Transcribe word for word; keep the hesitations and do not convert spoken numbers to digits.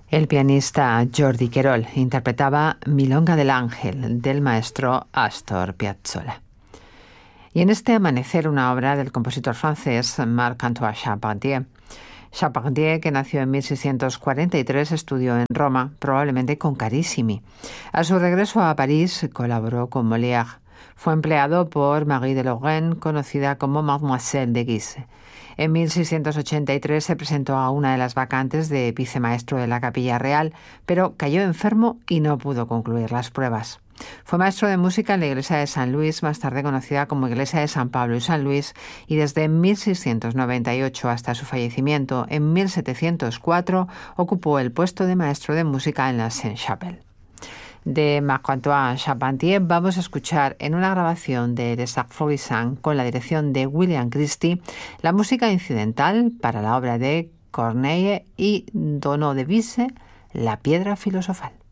El pianista Jordi Querol interpretaba Milonga del Ángel del maestro Astor Piazzolla. Y en este amanecer, una obra del compositor francés Marc-Antoine Charpentier. Charpentier, que nació en mil seiscientos cuarenta y tres, estudió en Roma, probablemente con Carissimi. A su regreso a París, colaboró con Molière. Fue empleado por Marie de Lorraine, conocida como Mademoiselle de Guise. En mil seiscientos ochenta y tres se presentó a una de las vacantes de vicemaestro de la Capilla Real, pero cayó enfermo y no pudo concluir las pruebas. Fue maestro de música en la iglesia de San Luis, más tarde conocida como iglesia de San Pablo y San Luis, y desde mil seiscientos noventa y ocho hasta su fallecimiento en mil setecientos cuatro ocupó el puesto de maestro de música en la Sainte-Chapelle. De Marc-Antoine Charpentier vamos a escuchar en una grabación de Les Arts Florissants con la dirección de William Christie la música incidental para la obra de Corneille y Donneau de Vise, La piedra filosofal.